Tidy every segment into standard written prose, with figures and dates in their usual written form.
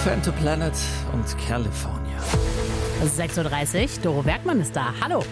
Phantom Planet und California. 6.30 Uhr, Doro Bergmann ist da. Hallo.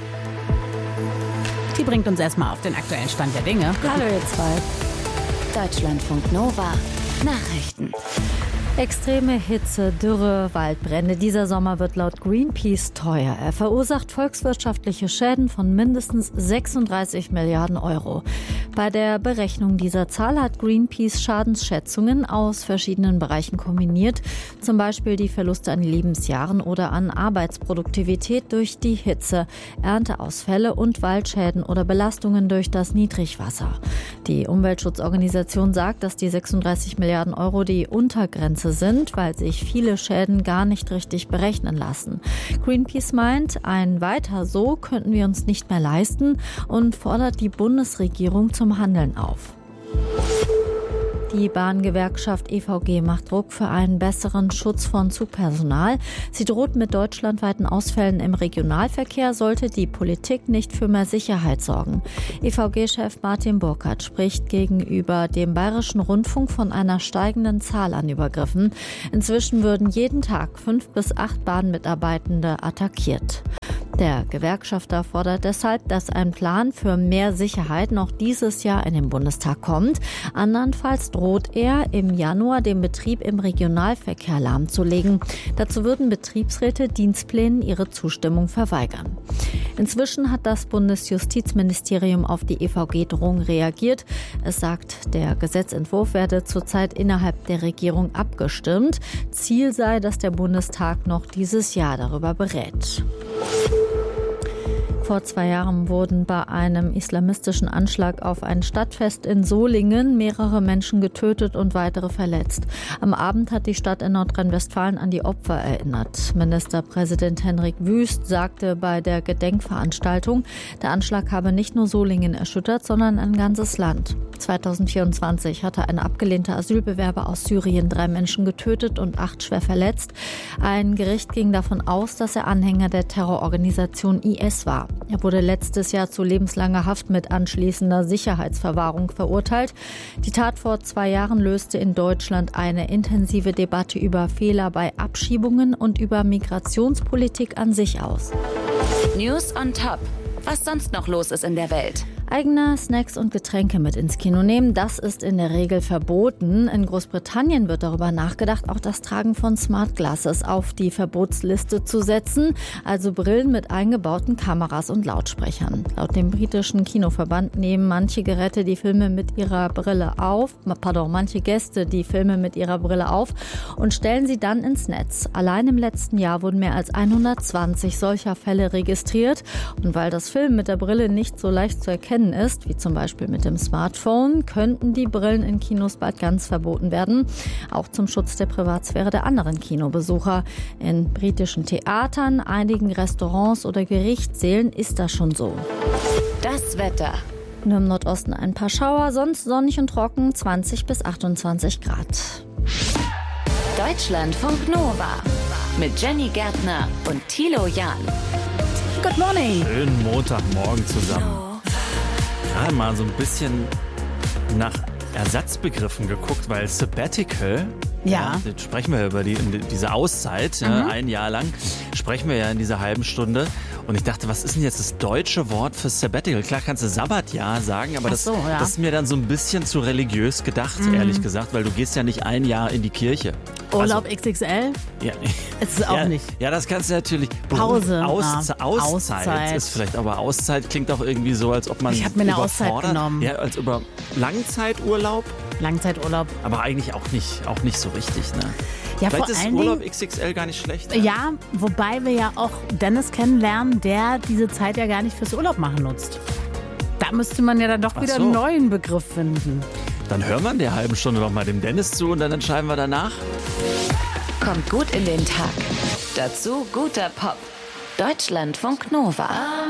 Die bringt uns erstmal auf den aktuellen Stand der Dinge. Hallo ihr zwei. Deutschlandfunk Nova. Nachrichten. Extreme Hitze, Dürre, Waldbrände. Dieser Sommer wird laut Greenpeace teuer. Er verursacht volkswirtschaftliche Schäden von mindestens 36 Milliarden Euro. Bei der Berechnung dieser Zahl hat Greenpeace Schadensschätzungen aus verschiedenen Bereichen kombiniert. Zum Beispiel die Verluste an Lebensjahren oder an Arbeitsproduktivität durch die Hitze, Ernteausfälle und Waldschäden oder Belastungen durch das Niedrigwasser. Die Umweltschutzorganisation sagt, dass die 36 Milliarden Euro die Untergrenze sind, weil sich viele Schäden gar nicht richtig berechnen lassen. Greenpeace meint, ein Weiter so könnten wir uns nicht mehr leisten und fordert die Bundesregierung zum Handeln auf. Die Bahngewerkschaft EVG macht Druck für einen besseren Schutz von Zugpersonal. Sie droht mit deutschlandweiten Ausfällen im Regionalverkehr, sollte die Politik nicht für mehr Sicherheit sorgen. EVG-Chef Martin Burkhardt spricht gegenüber dem Bayerischen Rundfunk von einer steigenden Zahl an Übergriffen. Inzwischen würden jeden Tag 5 bis 8 Bahnmitarbeitende attackiert. Der Gewerkschafter fordert deshalb, dass ein Plan für mehr Sicherheit noch dieses Jahr in den Bundestag kommt. Andernfalls droht er, im Januar den Betrieb im Regionalverkehr lahmzulegen. Dazu würden Betriebsräte Dienstplänen ihre Zustimmung verweigern. Inzwischen hat das Bundesjustizministerium auf die EVG-Drohung reagiert. Es sagt, der Gesetzentwurf werde zurzeit innerhalb der Regierung abgestimmt. Ziel sei, dass der Bundestag noch dieses Jahr darüber berät. Vor 2 Jahren wurden bei einem islamistischen Anschlag auf ein Stadtfest in Solingen mehrere Menschen getötet und weitere verletzt. Am Abend hat die Stadt in Nordrhein-Westfalen an die Opfer erinnert. Ministerpräsident Henrik Wüst sagte bei der Gedenkveranstaltung, der Anschlag habe nicht nur Solingen erschüttert, sondern ein ganzes Land. 2024 hatte ein abgelehnter Asylbewerber aus Syrien 3 Menschen getötet und 8 schwer verletzt. Ein Gericht ging davon aus, dass er Anhänger der Terrororganisation IS war. Er wurde letztes Jahr zu lebenslanger Haft mit anschließender Sicherheitsverwahrung verurteilt. Die Tat vor 2 Jahren löste in Deutschland eine intensive Debatte über Fehler bei Abschiebungen und über Migrationspolitik an sich aus. News on Top. Was sonst noch los ist in der Welt. Eigene Snacks und Getränke mit ins Kino nehmen, das ist in der Regel verboten. In Großbritannien wird darüber nachgedacht, auch das Tragen von Smart Glasses auf die Verbotsliste zu setzen, also Brillen mit eingebauten Kameras und Lautsprechern. Laut dem britischen Kinoverband nehmen manche Gäste die Filme mit ihrer Brille auf und stellen sie dann ins Netz. Allein im letzten Jahr wurden mehr als 120 solcher Fälle registriert. Und weil das Filmen mit der Brille nicht so leicht zu erkennen ist, wie zum Beispiel mit dem Smartphone, könnten die Brillen in Kinos bald ganz verboten werden. Auch zum Schutz der Privatsphäre der anderen Kinobesucher. In britischen Theatern, einigen Restaurants oder Gerichtssälen ist das schon so. Das Wetter. Nur im Nordosten ein paar Schauer, sonst sonnig und trocken, 20 bis 28 Grad. Deutschlandfunk Nova. Mit Jenny Gärtner und Thilo Jahn. Good morning. Schönen Montagmorgen zusammen. Gerade mal so ein bisschen nach Ersatzbegriffen geguckt, weil Sabbatical, jetzt sprechen wir über diese Auszeit, ein Jahr lang, sprechen wir ja in dieser halben Stunde. Und ich dachte, was ist denn jetzt das deutsche Wort für Sabbatical? Klar kannst du Sabbatjahr sagen, aber das ist mir dann so ein bisschen zu religiös gedacht, ehrlich gesagt, weil du gehst ja nicht ein Jahr in die Kirche. Urlaub XXL? Ja. Ist es auch nicht. Ja, das kannst du natürlich. Pause. Auszeit ist vielleicht, aber Auszeit klingt auch irgendwie so, als ob man Ich habe mir eine Auszeit genommen. Ja, als über Langzeiturlaub. Langzeiturlaub. Aber eigentlich auch nicht so richtig, ne? Ja, vielleicht vor ist allen Urlaub Dingen, XXL gar nicht schlecht. Ne? Ja, wobei wir ja auch Dennis kennenlernen, der diese Zeit ja gar nicht fürs Urlaub machen nutzt. Da müsste man ja dann doch wieder einen neuen Begriff finden. Dann hören wir in der halben Stunde noch mal dem Dennis zu und dann entscheiden wir danach. Kommt gut in den Tag. Dazu guter Pop. Deutschlandfunk Nova.